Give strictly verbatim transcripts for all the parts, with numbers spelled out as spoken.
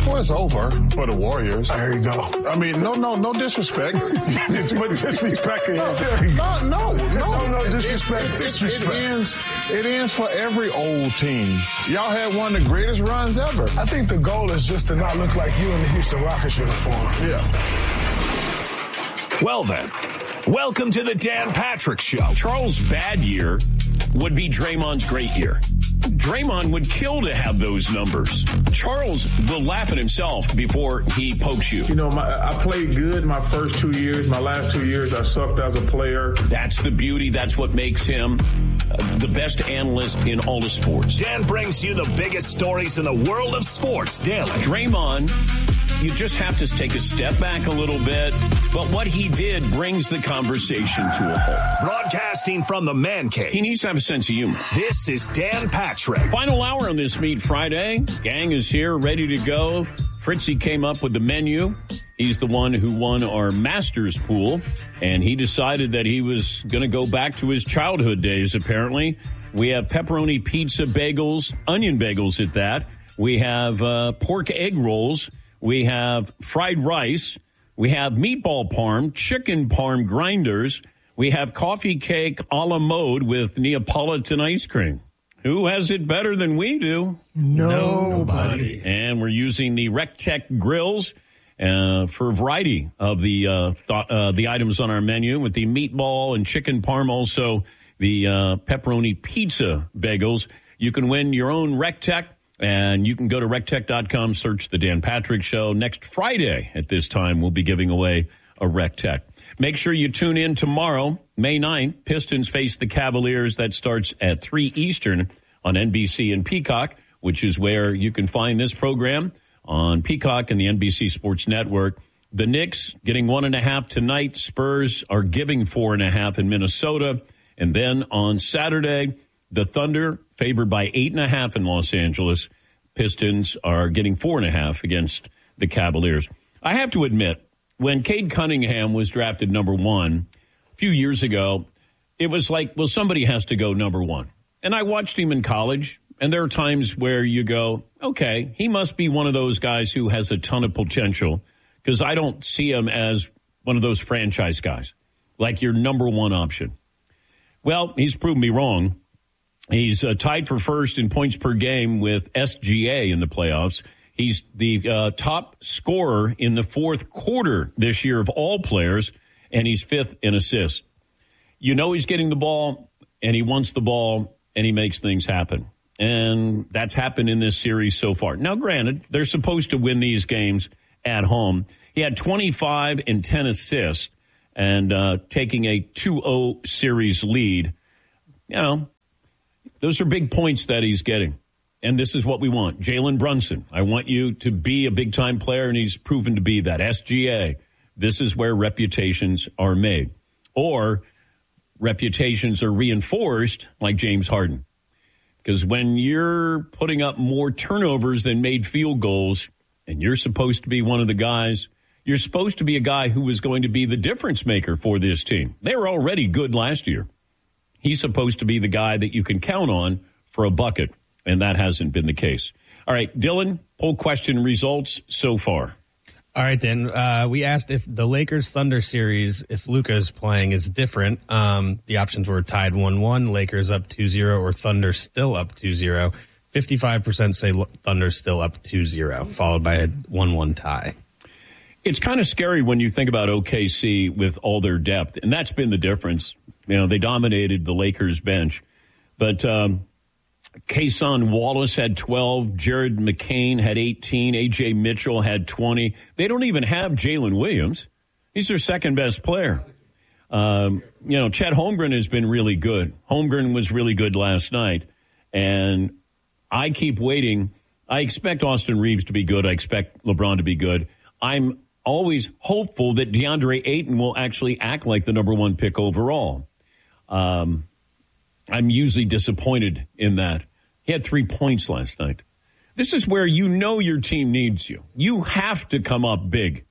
Well, it's over for the Warriors. There you go. I mean, no, no, no disrespect. It's but disrespect. No, no, no, no, no disrespect. It, it, disrespect. It ends, it ends for every old team. Y'all had one of the greatest runs ever. I think the goal is just to not look like you in the Houston Rockets uniform. Yeah. Well then, welcome to the Dan Patrick Show. Charles' bad year would be Draymond's great year. Draymond would kill to have those numbers. Charles will laugh at himself before he pokes you. You know, my, I played good my first two years. My last two years, I sucked as a player. That's the beauty. That's what makes him uh, the best analyst in all of sports. Dan brings you the biggest stories in the world of sports daily. Draymond, you just have to take a step back a little bit. But what he did brings the conversation to a halt. Broadcasting from the man cave. He needs to have a sense of humor. This is Dan Patrick. Final hour on this Meat Friday. Gang is here, ready to go. Fritzy came up with the menu. He's the one who won our Masters pool, and he decided that he was going to go back to his childhood days, apparently. We have pepperoni pizza bagels, onion bagels at that. We have uh, pork egg rolls. We have fried rice. We have meatball parm, chicken parm grinders. We have coffee cake a la mode with Neapolitan ice cream. Who has it better than we do? Nobody. And we're using the Rectech grills uh, for a variety of the uh, th- uh, the items on our menu, with the meatball and chicken parm, also the uh, pepperoni pizza bagels. You can win your own Rectech, and you can go to rectech dot com, search the Dan Patrick Show. Next Friday at this time, we'll be giving away a Rectech. Make sure you tune in tomorrow, May ninth. Pistons face the Cavaliers. That starts at three Eastern on N B C and Peacock, which is where you can find this program on Peacock and the N B C Sports Network. The Knicks getting one and a half tonight. Spurs are giving four and a half in Minnesota. And then on Saturday, the Thunder favored by eight and a half in Los Angeles. Pistons are getting four and a half against the Cavaliers. I have to admit, when Cade Cunningham was drafted number one a few years ago, it was like, well, somebody has to go number one. And I watched him in college, and there are times where you go, okay, he must be one of those guys who has a ton of potential, because I don't see him as one of those franchise guys, like your number one option. Well, he's proved me wrong. He's uh, tied for first in points per game with S G A in the playoffs. He's the uh, top scorer in the fourth quarter this year of all players, and he's fifth in assists. You know he's getting the ball, and he wants the ball, and he makes things happen. And that's happened in this series so far. Now, granted, they're supposed to win these games at home. He had twenty-five and ten assists, and uh, taking a two oh series lead. You know, those are big points that he's getting. And this is what we want. Jalen Brunson, I want you to be a big-time player, and he's proven to be that. S G A, this is where reputations are made. Or reputations are reinforced like James Harden. Because when you're putting up more turnovers than made field goals, and you're supposed to be one of the guys, you're supposed to be a guy who is going to be the difference maker for this team. They were already good last year. He's supposed to be the guy that you can count on for a bucket. And that hasn't been the case. All right, Dylan, poll question results so far. All right, then. Uh, we asked if the Lakers-Thunder series, if Luka's playing, is different. Um, the options were tied one one, Lakers up two zero, or Thunder still up two zero. fifty-five percent say Thunder still up two zero, followed by a one one tie. It's kind of scary when you think about O K C with all their depth, and that's been the difference. You know, they dominated the Lakers bench. But um Kason Wallace had twelve. Jared McCain had eighteen. A J Mitchell had twenty. They don't even have Jalen Williams. He's their second best player. Um, you know, Chet Holmgren has been really good. Holmgren was really good last night. And I keep waiting. I expect Austin Reeves to be good. I expect LeBron to be good. I'm always hopeful that DeAndre Ayton will actually act like the number one pick overall. Um I'm usually disappointed in that. He had three points last night. This is where you know your team needs you. You have to come up big.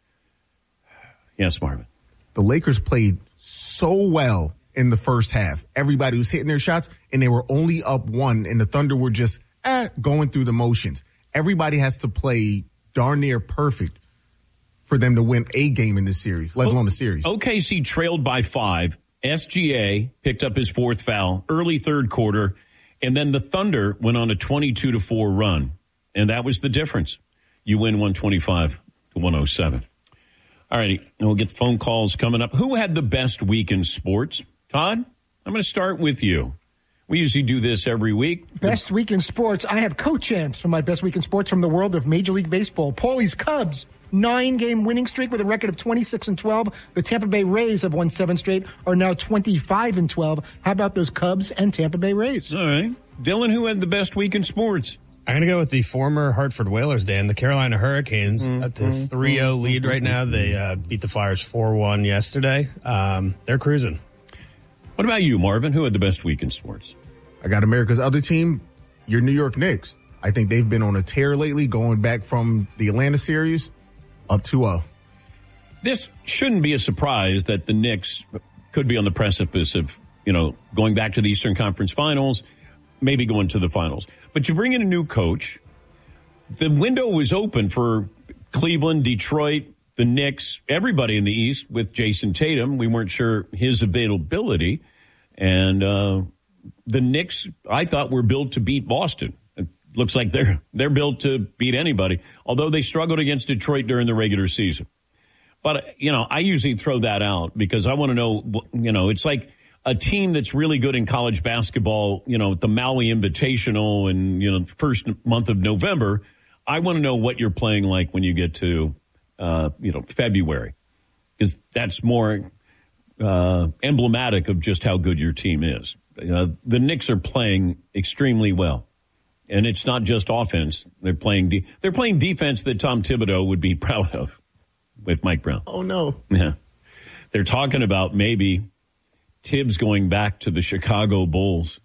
Yes, Marvin. The Lakers played so well in the first half. Everybody was hitting their shots, and they were only up one, and the Thunder were just eh, going through the motions. Everybody has to play darn near perfect for them to win a game in this series, let alone the series. O K C trailed by five. S G A picked up his fourth foul early third quarter, and then the Thunder went on a twenty-two to four run, and that was the difference. You win one twenty-five to one oh seven. All righty, and we'll get phone calls coming up. Who had the best week in sports? Todd, I'm going to start with you. We usually do this every week. Best week in sports. I have co-champs for my best week in sports from the world of Major League Baseball. Paulie's Cubs. Nine-game winning streak with a record of twenty-six and twelve. The Tampa Bay Rays have won seven straight, are now twenty-five and twelve. How about those Cubs and Tampa Bay Rays? All right. Dylan, who had the best week in sports? I'm going to go with the former Hartford Whalers, Dan. The Carolina Hurricanes, mm-hmm. up to three oh lead right now. They uh, beat the Flyers four one yesterday. Um, they're cruising. What about you, Marvin? Who had the best week in sports? I got America's other team, your New York Knicks. I think they've been on a tear lately, going back from the Atlanta series. Up two oh. This shouldn't be a surprise that the Knicks could be on the precipice of, you know, going back to the Eastern Conference Finals, maybe going to the finals. But you bring in a new coach. The window was open for Cleveland, Detroit, the Knicks, everybody in the East with Jason Tatum. We weren't sure his availability. And uh, the Knicks, I thought, were built to beat Boston. Looks like they're they're built to beat anybody, although they struggled against Detroit during the regular season. But, you know, I usually throw that out because I want to know, you know, it's like a team that's really good in college basketball, you know, the Maui Invitational and, you know, first month of November. I want to know what you're playing like when you get to, uh, you know, February, because that's more uh, emblematic of just how good your team is. Uh, the Knicks are playing extremely well. And it's not just offense. They're playing de- they're playing defense that Tom Thibodeau would be proud of with Mike Brown. Oh, no. Yeah. They're talking about maybe Tibbs going back to the Chicago Bulls.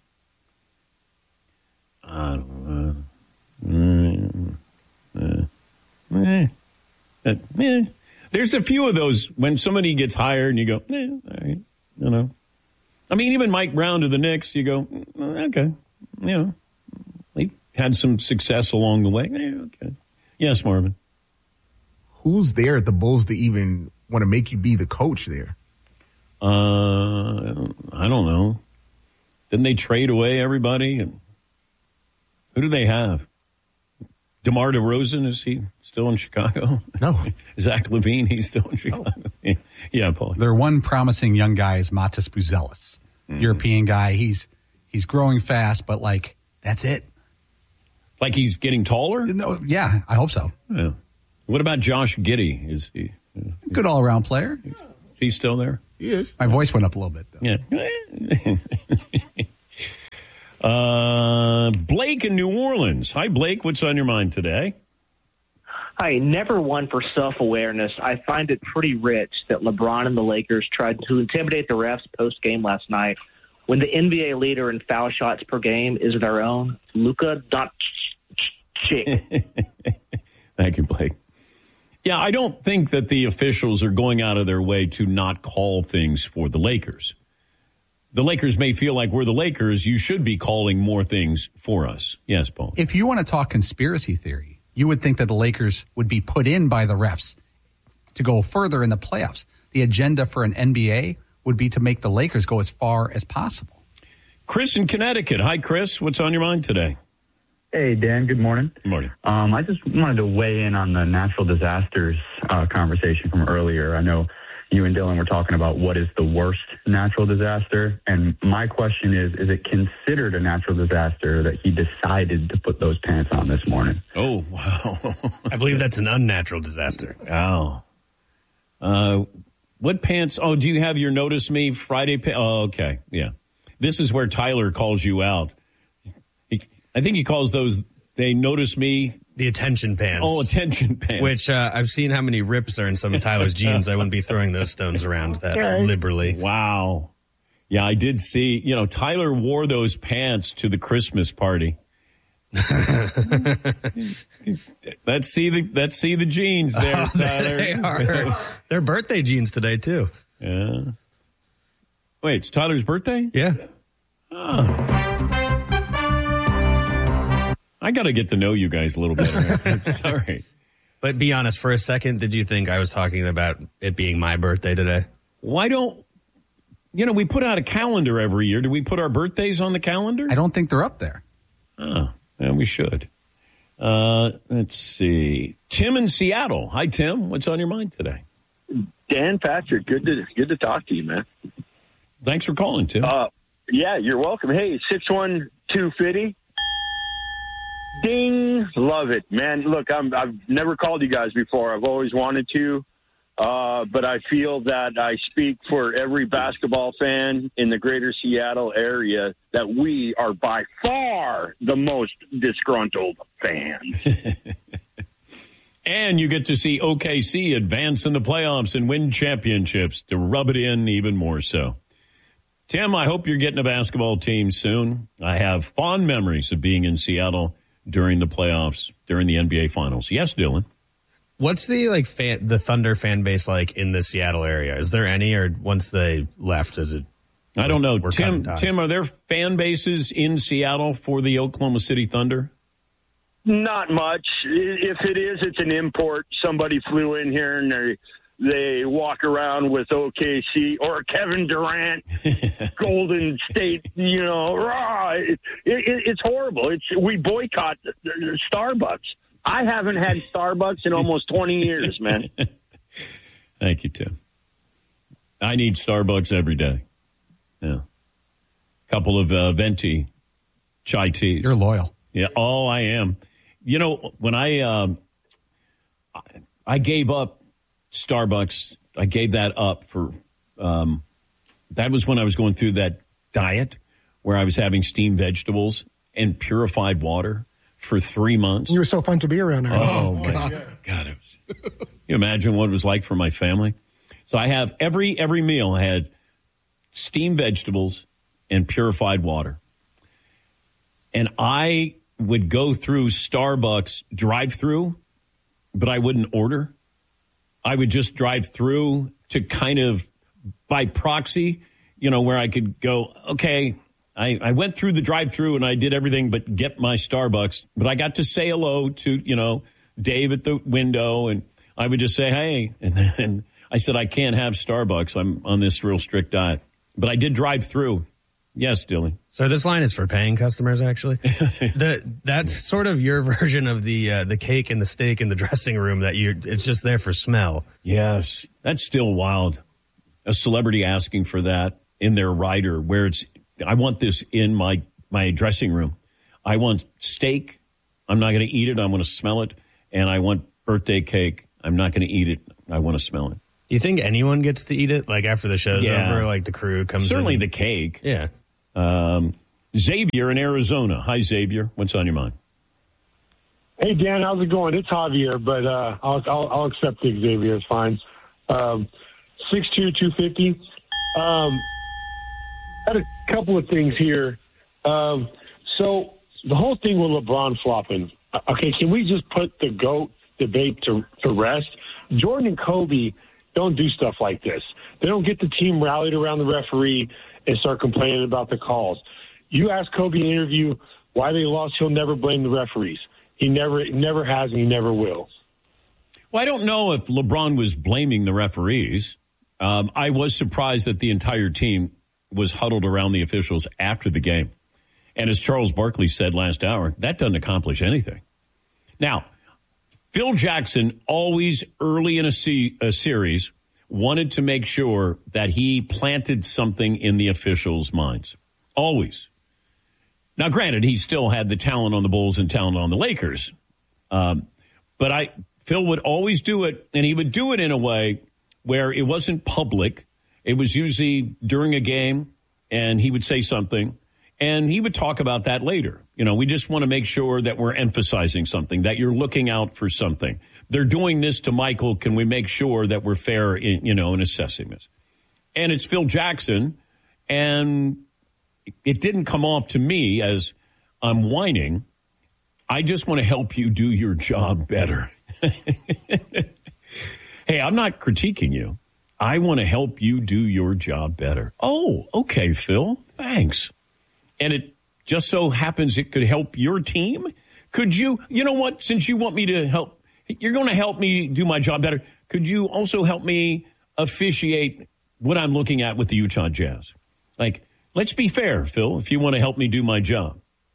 I don't know. Uh, uh, eh. Uh, eh. There's a few of those when somebody gets hired and you go, eh, all right, you know. I mean, even Mike Brown to the Knicks, you go, okay, you know. Had some success along the way. Yeah, okay. Yes, Marvin. Who's there at the Bulls to even want to make you be the coach there? Uh, I don't know. Didn't they trade away everybody? And who do they have? DeMar DeRozan, is he still in Chicago? No. Zach LaVine, he's still in Chicago. Oh. Yeah, Paul. Their one promising young guy is Matas Buzelis, mm-hmm. European guy. He's he's growing fast, but like that's it. Like he's getting taller? No, yeah, I hope so. Yeah. What about Josh Giddey? Is he uh, good all-around player? Is he still there? He is. My voice went up a little bit, though. Yeah. uh, Blake in New Orleans. Hi, Blake. What's on your mind today? Hi. Never one for self-awareness. I find it pretty rich that LeBron and the Lakers tried to intimidate the refs post-game last night when the N B A leader in foul shots per game is their own Luka Doncic. Thank you, Blake. Yeah, I don't think that the officials are going out of their way to not call things for the Lakers. The Lakers may feel like we're the Lakers. You should be calling more things for us. Yes, Paul. If you want to talk conspiracy theory, you would think that the Lakers would be put in by the refs to go further in the playoffs. The agenda for an N B A would be to make the Lakers go as far as possible. Chris in Connecticut. Hi, Chris. What's on your mind today? Hey, Dan. Good morning. Good morning. Um, I just wanted to weigh in on the natural disasters uh, conversation from earlier. I know you and Dylan were talking about what is the worst natural disaster. And my question is, is it considered a natural disaster that he decided to put those pants on this morning? Oh, wow. I believe that's an unnatural disaster. Wow. Uh, what pants? Oh, do you have your Notice Me Friday? Pa- oh, okay. Yeah. This is where Tyler calls you out. He, I think he calls those, they notice me. The attention pants. Oh, attention pants. Which uh, I've seen how many rips are in some of Tyler's jeans. I wouldn't be throwing those stones around that liberally. Wow. Yeah, I did see, you know, Tyler wore those pants to the Christmas party. let's see the let's see the jeans there, oh, Tyler. They are. They're birthday jeans today too. Yeah. Wait, it's Tyler's birthday? Yeah. Oh. I got to get to know you guys a little better. Sorry. But be honest, for a second, did you think I was talking about it being my birthday today? Why don't, you know, we put out a calendar every year. Do we put our birthdays on the calendar? I don't think they're up there. Oh, yeah, we should. Uh, let's see. Tim in Seattle. Hi, Tim. What's on your mind today? Dan Patrick, good to good to talk to you, man. Thanks for calling, Tim. Uh, yeah, you're welcome. Hey, six one two fifty. Ding. Love it, man. Look, I'm, I've never called you guys before. I've always wanted to, uh, but I feel that I speak for every basketball fan in the greater Seattle area that we are by far the most disgruntled fans. And you get to see O K C advance in the playoffs and win championships to rub it in even more so. Tim, I hope you're getting a basketball team soon. I have fond memories of being in Seattle during the playoffs, during the N B A Finals. Yes, Dylan. What's the like fan, the Thunder fan base like in the Seattle area? Is there any, or once they left, is it? I don't know. We're Tim, cutting ties? Tim, are there fan bases in Seattle for the Oklahoma City Thunder? Not much. If it is, it's an import. Somebody flew in here and they they walk around with O K C or Kevin Durant, Golden State. You know, rah, it, it, it's horrible. It's we boycott Starbucks. I haven't had Starbucks in almost twenty years, man. Thank you, Tim. I need Starbucks every day. Yeah, couple of uh, venti chai teas. You're loyal. Yeah. Oh, I am. You know, when I um, I gave up Starbucks, I gave that up for um, that was when I was going through that diet where I was having steamed vegetables and purified water for three months. You were so fun to be around. Aaron. Oh, my God. God, it was, can you imagine what it was like for my family? So I have every every meal I had steamed vegetables and purified water. And I would go through Starbucks drive-through, but I wouldn't order. I would just drive through to kind of by proxy, you know, where I could go, okay, I, I went through the drive-through and I did everything but get my Starbucks. But I got to say hello to, you know, Dave at the window, and I would just say, hey. And then I said, I can't have Starbucks. I'm on this real strict diet. But I did drive through. Yes, Dylan. So this line is for paying customers, actually. the, that's sort of your version of the uh, the cake and the steak in the dressing room that you it's just there for smell. Yes, that's still wild. A celebrity asking for that in their rider, where it's, I want this in my, my dressing room. I want steak. I'm not going to eat it. I want to smell it. And I want birthday cake. I'm not going to eat it. I want to smell it. Do you think anyone gets to eat it? Like after the show's Yeah. over, like the crew comes Certainly in? the cake. Yeah. Um, Xavier in Arizona. Hi, Xavier. What's on your mind? Hey, Dan, how's it going? It's Javier, but uh, I'll, I'll, I'll accept the Xavier. It's fine. Um, six two, two fifty. Um, had a couple of things here. Um, so the whole thing with LeBron flopping. Okay, can we just put the GOAT debate to, to rest? Jordan and Kobe don't do stuff like this. They don't get the team rallied around the referee and start complaining about the calls. You ask Kobe in an interview why they lost, he'll never blame the referees. He never never has and he never will. Well, I don't know if LeBron was blaming the referees. Um, I was surprised that the entire team was huddled around the officials after the game. And as Charles Barkley said last hour, that doesn't accomplish anything. Now, Phil Jackson always early in a, se- a series wanted to make sure that he planted something in the officials' minds. Always. Now, granted, he still had the talent on the Bulls and talent on the Lakers. Um, but I, Phil would always do it, and he would do it in a way where it wasn't public. It was usually during a game, and he would say something, and he would talk about that later. You know, we just want to make sure that we're emphasizing something, that you're looking out for something. They're doing this to Michael. Can we make sure that we're fair in, you know, in assessing this? And it's Phil Jackson, and it didn't come off to me as I'm whining. I just want to help you do your job better. Hey, I'm not critiquing you. I want to help you do your job better. Oh, okay, Phil. Thanks. And it just so happens it could help your team. Could you, you know what, since you want me to help You're going to help me do my job better. Could you also help me officiate what I'm looking at with the Utah Jazz? Like, let's be fair, Phil, if you want to help me do my job.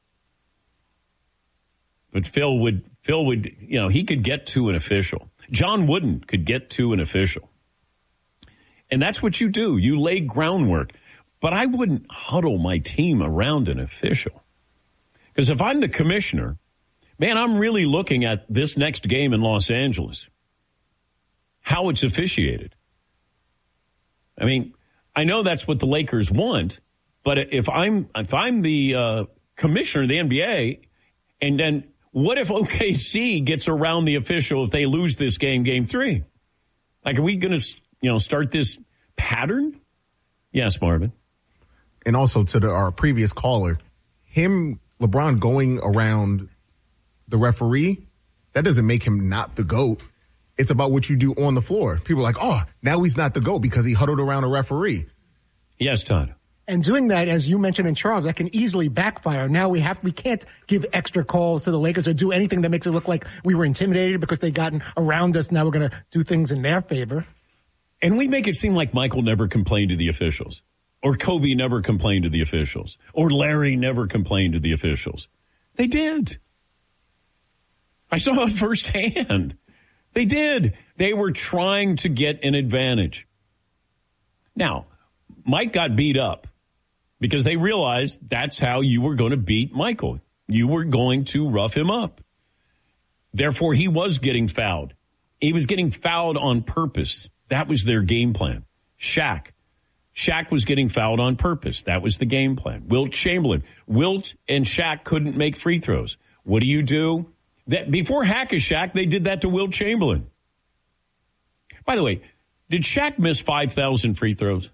But Phil would, Phil would, you know, he could get to an official. John Wooden could get to an official. And that's what you do. You lay groundwork. But I wouldn't huddle my team around an official. Because if I'm the commissioner, man, I'm really looking at this next game in Los Angeles, how it's officiated. I mean, I know that's what the Lakers want, but if I'm if I'm the uh, commissioner of the N B A, and then what if O K C gets around the official if they lose this game, game three? Like, are we going to, you know, start this pattern? Yes, Marvin. And also to the, our previous caller, him, LeBron going around the referee, that doesn't make him not the GOAT. It's about what you do on the floor. People are like, oh, now he's not the GOAT because he huddled around a referee. Yes, Todd. And doing that, as you mentioned in Charles, that can easily backfire. Now we have, we can't give extra calls to the Lakers or do anything that makes it look like we were intimidated because they gotten around us. Now we're going to do things in their favor. And we make it seem like Michael never complained to the officials, or Kobe never complained to the officials, or Larry never complained to the officials. They did. I saw it firsthand. They did. They were trying to get an advantage. Now, Mike got beat up because they realized that's how you were going to beat Michael. You were going to rough him up. Therefore, he was getting fouled. He was getting fouled on purpose. That was their game plan. Shaq. Shaq was getting fouled on purpose. That was the game plan. Wilt Chamberlain. Wilt and Shaq couldn't make free throws. What do you do? That before Hack-a-Shaq, they did that to Wilt Chamberlain. By the way, did Shaq miss five thousand free throws?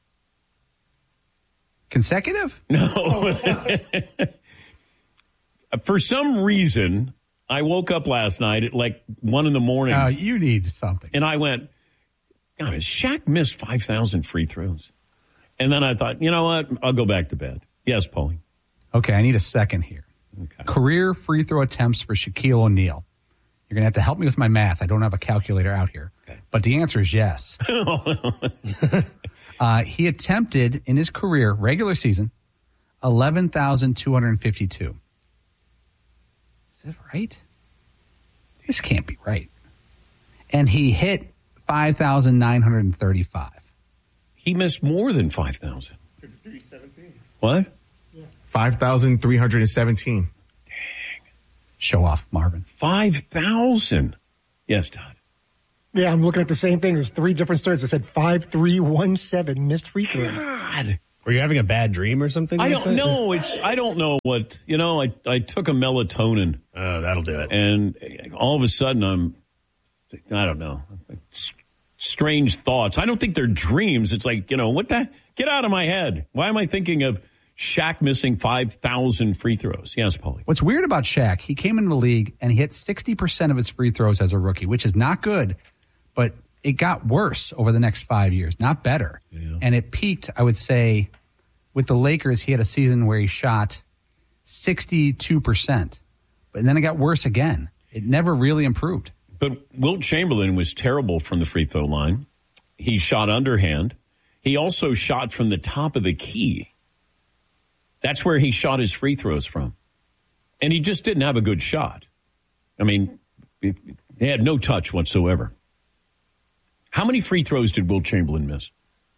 Consecutive? No. For some reason, I woke up last night at like one in the morning. Uh, you need something. And I went, God, has Shaq missed five thousand free throws? And then I thought, you know what? I'll go back to bed. Yes, Paulie. Okay, I need a second here. Okay. Career free throw attempts for Shaquille O'Neal. You're going to have to help me with my math. I don't have a calculator out here. Okay. But the answer is yes. uh, he attempted in his career, regular season, eleven thousand two hundred fifty-two. Is that right? This can't be right. And he hit five thousand nine hundred thirty-five. He missed more than five thousand. What? five thousand three hundred seventeen. Dang. Show off, Marvin. five thousand. Yes, Todd. Yeah, I'm looking at the same thing. There's three different stories that said five three one seven missed free throws. God. Were you having a bad dream or something? I don't know. It's I don't know what, you know, I, I took a melatonin. Oh, that'll do it. And all of a sudden I'm, I don't know, strange thoughts. I don't think they're dreams. It's like, you know, what the, get out of my head. Why am I thinking of Shaq missing five thousand free throws? Yes, Paulie. What's weird about Shaq, he came into the league and he hit sixty percent of his free throws as a rookie, which is not good, but it got worse over the next five years, not better. Yeah. And it peaked, I would say, with the Lakers, he had a season where he shot sixty-two percent, but then it got worse again. It never really improved. But Wilt Chamberlain was terrible from the free throw line. He shot underhand. He also shot from the top of the key. That's where he shot his free throws from. And he just didn't have a good shot. I mean, he had no touch whatsoever. How many free throws did Wilt Chamberlain miss?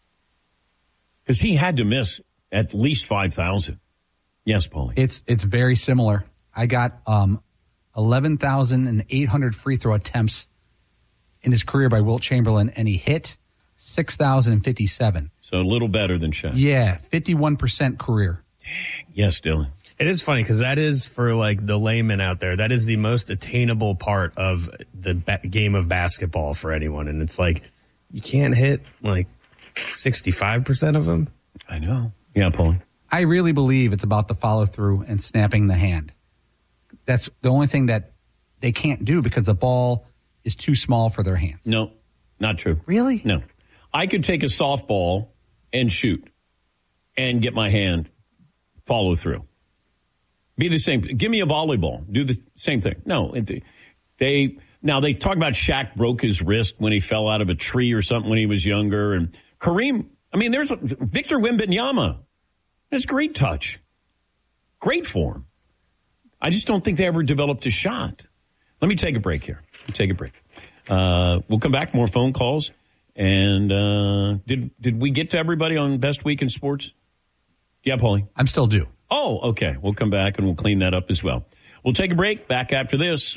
Because he had to miss at least five thousand. Yes, Paulie. It's it's very similar. I got um, eleven thousand eight hundred free throw attempts in his career by Wilt Chamberlain, and he hit six thousand fifty-seven. So a little better than Shaq. Yeah, fifty-one percent career. Dang. Yes, Dylan. It is funny because that is, for like the layman out there, that is the most attainable part of the ba- game of basketball for anyone. And it's like, you can't hit like sixty-five percent of them. I know. Yeah, Paulie. I really believe it's about the follow through and snapping the hand. That's the only thing that they can't do because the ball is too small for their hands. No, not true. Really? No. I could take a softball and shoot and get my hand follow through. Be the same. Give me a volleyball. Do the same thing. No, it, they Now, they talk about Shaq broke his wrist when he fell out of a tree or something when he was younger. And Kareem, I mean, there's a, Victor Wembanyama. That's great touch. Great form. I just don't think they ever developed a shot. Let me take a break here. We'll take a break. Uh, we'll come back, more phone calls. And uh, did did we get to everybody on Best Week in Sports? Yeah, Paulie? I'm still due. Oh, okay. We'll come back and we'll clean that up as well. We'll take a break. Back after this.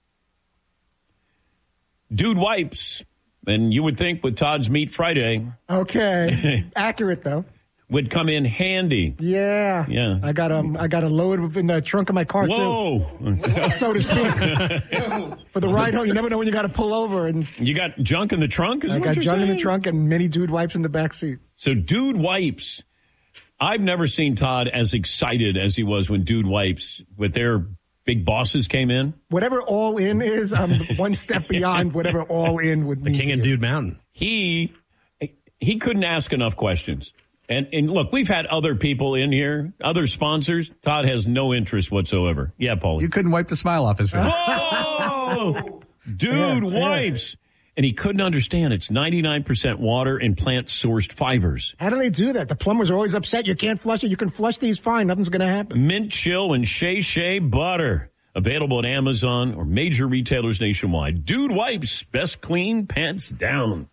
Dude Wipes. And you would think with Todd's Meat Friday. Okay. Accurate, though. Would come in handy. Yeah. Yeah. I got um I got a load in the trunk of my car, Whoa. too. So to speak. For the ride home, you never know when you got to pull over. And you got junk in the trunk, is I what got you're junk saying? in the trunk and many Dude Wipes in the back seat. So Dude Wipes. I've never seen Todd as excited as he was when Dude Wipes, with their big bosses, came in. Whatever all in is, I'm one step beyond whatever all in would mean. The King of Dude Mountain. He he couldn't ask enough questions. And, and look, we've had other people in here, other sponsors. Todd has no interest whatsoever. Yeah, Paulie. You couldn't wipe the smile off his face. Whoa! Dude Yeah, Wipes. Yeah. And he couldn't understand it's ninety-nine percent water and plant-sourced fibers. How do they do that? The plumbers are always upset. You can't flush it. You can flush these fine. Nothing's going to happen. Mint Chill and Shea Shea Butter. Available at Amazon or major retailers nationwide. Dude Wipes. Best clean, pants down.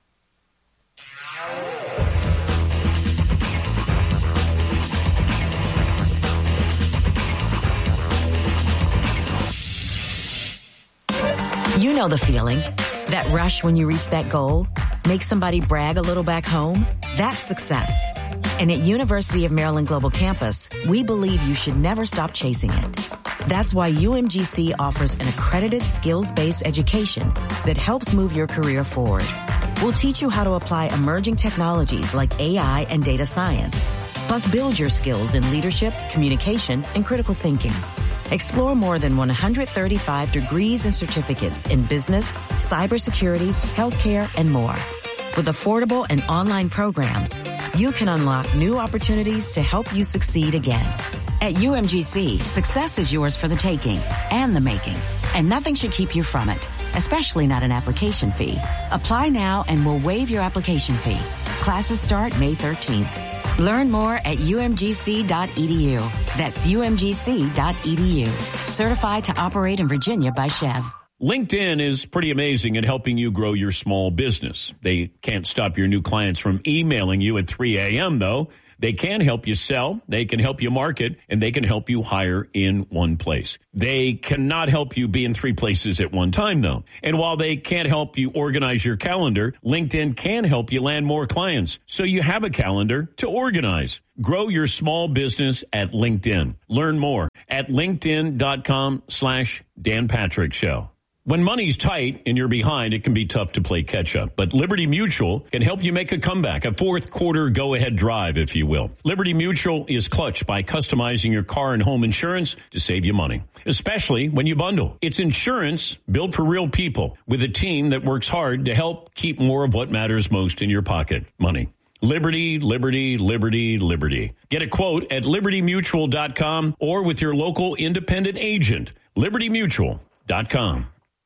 You know the feeling. That rush when you reach that goal. Make somebody brag a little back home. That's success. And at University of Maryland Global Campus, we believe you should never stop chasing it. That's why U M G C offers an accredited skills-based education that helps move your career forward. We'll teach you how to apply emerging technologies like A I and data science, plus build your skills in leadership, communication, and critical thinking. Explore more than one hundred thirty-five degrees and certificates in business, cybersecurity, healthcare, and more. With affordable and online programs, you can unlock new opportunities to help you succeed again. At U M G C, success is yours for the taking and the making, and nothing should keep you from it, especially not an application fee. Apply now and we'll waive your application fee. Classes start May thirteenth. Learn more at U M G C dot E D U. That's U M G C dot E D U. Certified to operate in Virginia by Chev. LinkedIn is pretty amazing at helping you grow your small business. They can't stop your new clients from emailing you at three a.m., though. They can help you sell, they can help you market, and they can help you hire in one place. They cannot help you be in three places at one time, though. And while they can't help you organize your calendar, LinkedIn can help you land more clients, so you have a calendar to organize. Grow your small business at LinkedIn. Learn more at linkedin.com slash Dan Patrick Show. When money's tight and you're behind, it can be tough to play catch up. But Liberty Mutual can help you make a comeback, a fourth quarter go-ahead drive, if you will. Liberty Mutual is clutch by customizing your car and home insurance to save you money, especially when you bundle. It's insurance built for real people with a team that works hard to help keep more of what matters most in your pocket, money. Liberty, Liberty, Liberty, Liberty. Get a quote at liberty mutual dot com or with your local independent agent, liberty mutual dot com.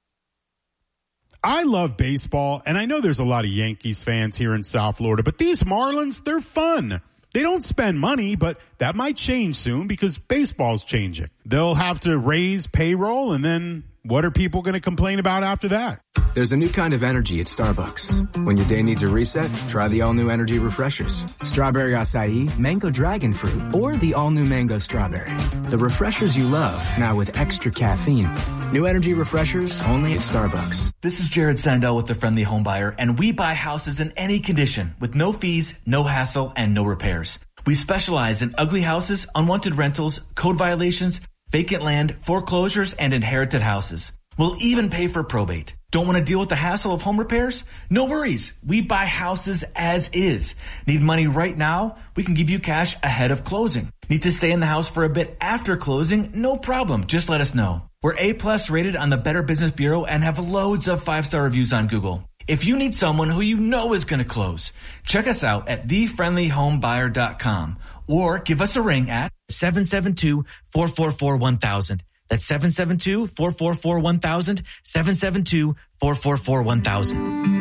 I love baseball, and I know there's a lot of Yankees fans here in South Florida, but these Marlins, they're fun. They don't spend money, but that might change soon because baseball's changing. They'll have to raise payroll, and then what are people going to complain about after that? There's a new kind of energy at Starbucks. When your day needs a reset, try the all-new energy refreshers. Strawberry acai, mango dragon fruit, or the all-new mango strawberry. The refreshers you love, now with extra caffeine. New energy refreshers only at Starbucks. This is Jared Sandell with The Friendly Home Buyer, and we buy houses in any condition with no fees, no hassle, and no repairs. We specialize in ugly houses, unwanted rentals, code violations, vacant land, foreclosures, and inherited houses. We'll even pay for probate. Don't want to deal with the hassle of home repairs? No worries. We buy houses as is. Need money right now? We can give you cash ahead of closing. Need to stay in the house for a bit after closing? No problem. Just let us know. We're A-plus rated on the Better Business Bureau and have loads of five-star reviews on Google. If you need someone who you know is going to close, check us out at the friendly home buyer dot com or give us a ring at seven seven two, four four four, one thousand. That's seven seven two, four four four, one thousand, seven seven two, four four four, one thousand.